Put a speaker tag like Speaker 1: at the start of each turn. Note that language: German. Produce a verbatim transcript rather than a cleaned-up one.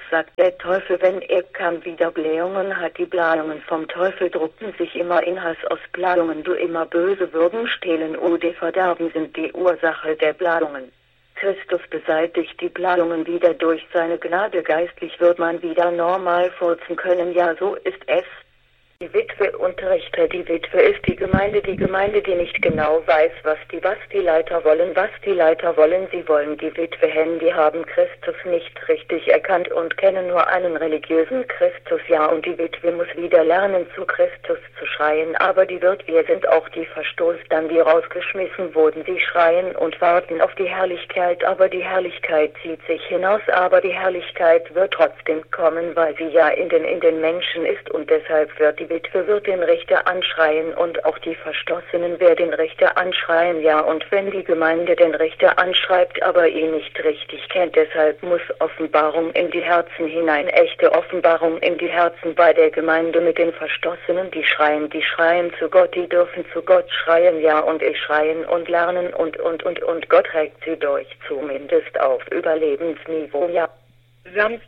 Speaker 1: sagt der Teufel, wenn er kam, wieder Blähungen hat. Die Blähungen vom Teufel druckten sich immer in Hass aus. Blähungen, du immer böse, würden stehlen oder verderben, sind die Ursache der Blähungen. Christus beseitigt die Blähungen wieder durch seine Gnade. Geistlich wird man wieder normal furzen können. Ja, so ist es. Die Witwe und Richter. Die Witwe ist die Gemeinde, die Gemeinde, die nicht genau weiß, was die, was die Leiter wollen, was die Leiter wollen. Sie wollen die Witwe hennen, die haben Christus nicht richtig erkannt und kennen nur einen religiösen Christus. Ja, und die Witwe muss wieder lernen, zu Christus zu schreien, aber die wird, wir sind auch die Verstoßten, die rausgeschmissen wurden. Sie schreien und warten auf die Herrlichkeit, aber die Herrlichkeit zieht sich hinaus, aber die Herrlichkeit wird trotzdem kommen, weil sie ja in den, in den Menschen ist, und deshalb wird die Die Witwe wird den Richter anschreien und auch die Verstoßenen werden den Richter anschreien, ja, und wenn die Gemeinde den Richter anschreibt, aber ihn nicht richtig kennt, deshalb muss Offenbarung in die Herzen hinein, echte Offenbarung in die Herzen bei der Gemeinde mit den Verstoßenen, die schreien, die schreien zu Gott, die dürfen zu Gott schreien, ja, und ich schreien und lernen und, und, und, und Gott trägt sie durch, zumindest auf Überlebensniveau, ja.
Speaker 2: Sie haben